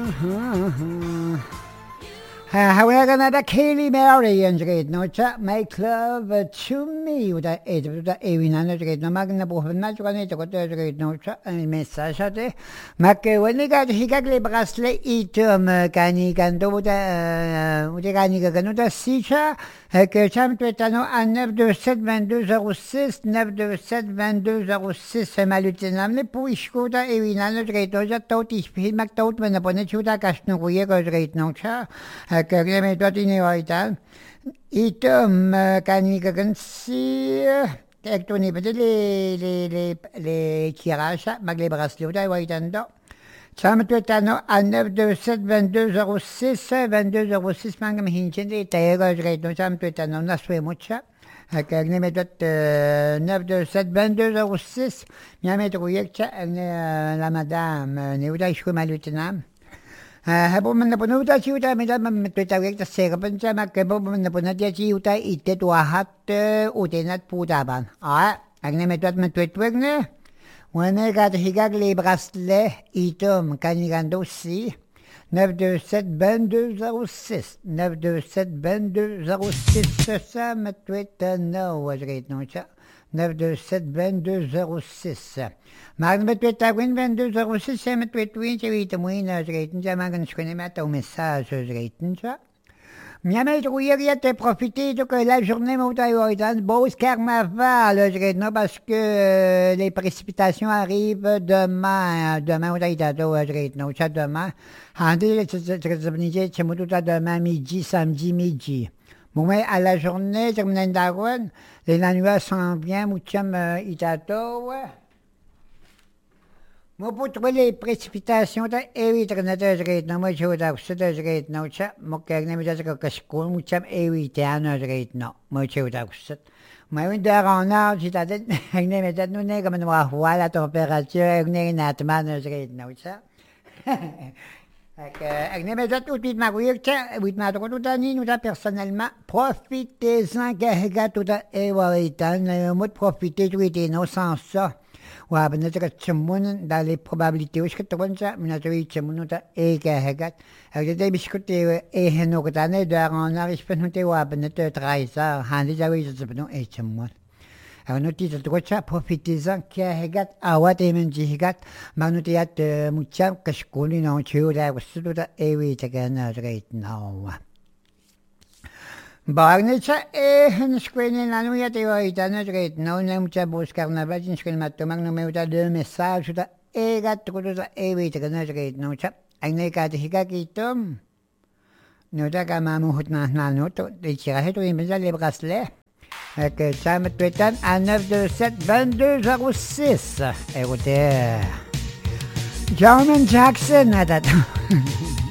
We're gonna Kaylee Mary and great no chat make love to me with that eight with that Ewin great no magna buffet to great no chat and message at it. Mac when they got he got le bracelet item cani canto with the canica canuta sicha que cham tuetano à 927 22 06 927 22 06 malutinam le puishkuta Ewin great no chat tot is Mac tot when upon the chuta cashno great no chat. Kagame totini waitan itom kanikagan si tektoni pati le kirasha magle bracelet utai waitan do Samatutano à 927 22 06 22 06 mangam hinchin de tayego great no samatutano naswe mucha Kagame tot 927 22 06 miamet ruyekcha la madame ne utai shkumalutinam Habon na puno ta ciuta mi da matutawag ta sega pancha makebo na puno ta ciuta ite tuahat utenat putaban. Ang na metwat matutwag na. Wana gat higag le bracelet itom kanigando si 927 22 06 927 22 06 ça matwet no was great no cha 927 22 06 Magna Twitawin 22 06 Semet Twitwin Chevita Muina Drayton Jamagan Squenemata au message Drayton ça. Miamé Trouilleria te profiter que la journée Moutaïoitan Beau Carnaval Drayton parce que les précipitations arrivent demain au Drayton ça demain. Handi Trezabnije Chemututa demain midi samedi midi. Bon, mais à la journée, les nuages s'en viennent, moucham itato. Moi, pour trouver les précipitations, éviter de moi, je voudrais non, ça, moi, que school, moucham éviter non, moi, je voudrais moi, une heure en heure, c'est-à-dire, nous, comme nous voir la température, une natman, non, ça. Agnemedat utit maguyekcha wit matrotani nuta personnellement profitez-en gaga tuta ewaitan mot profiter tuite no sans ça wa benetra chemun dans les probabilités où ce que tonja minatoi chemunuta e gagat agde biscuite e henokatane dar en arrive penute wa benetra 13 handi jawi zebno e chemun Anuti tatuacha profitez-en kiahegat awat emenjihigat manutiat mucham kashkuli no chiuda wasuda ewi tagana great now. Barnecha henskweni nanuya tewaitana great now nemucha buscar na vagin skilmatomag no meuta de message da egat truda ewi tagana great now cha aineka higakitom no daga mamuhut na nanuto de chiraheto imbenza le bracelet que ça me tweetan à 927 22 06. Écoutez, John Jackson,